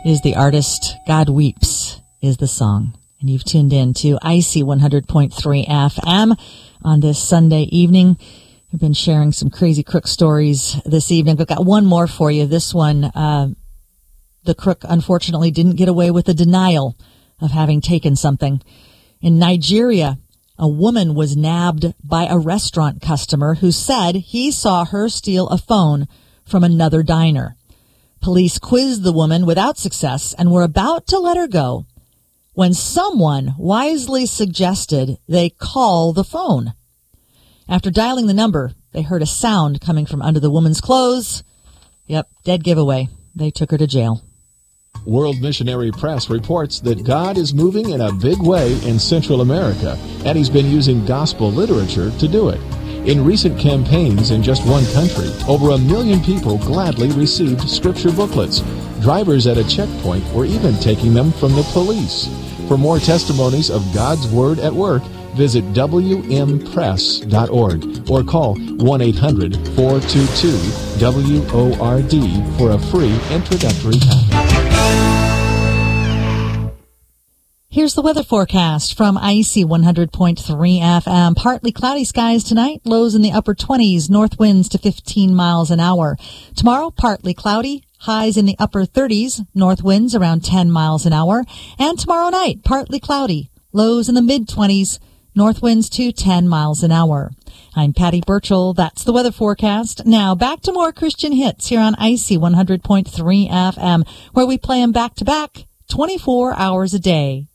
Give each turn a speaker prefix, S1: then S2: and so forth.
S1: is the artist. God Weeps is the song. And you've tuned in to IC 100.3 FM on this Sunday evening. We've been sharing some crazy crook stories this evening. We've got one more for you. This one, the crook unfortunately didn't get away with the denial of having taken something. In Nigeria, a woman was nabbed by a restaurant customer who said he saw her steal a phone from another diner. Police quizzed the woman without success and were about to let her go when someone wisely suggested they call the phone. After dialing the number, they heard a sound coming from under the woman's clothes. Yep, dead giveaway. They took her to jail.
S2: World Missionary Press reports that God is moving in a big way in Central America, and he's been using gospel literature to do it. In recent campaigns in just one country, over 1 million people gladly received scripture booklets. Drivers at a checkpoint were even taking them from the police. For more testimonies of God's Word at work, visit wmpress.org or call 1-800-422-WORD for a free introductory package.
S1: Here's the weather forecast from IC 100.3 FM. Partly cloudy skies tonight, lows in the upper 20s, north winds to 15 miles an hour. Tomorrow, partly cloudy, highs in the upper 30s, north winds around 10 miles an hour. And tomorrow night, partly cloudy, lows in the mid-20s, north winds to 10 miles an hour. I'm Patty Burchell. That's the weather forecast. Now, back to more Christian hits here on IC 100.3 FM, where we play them back to back, 24 hours a day.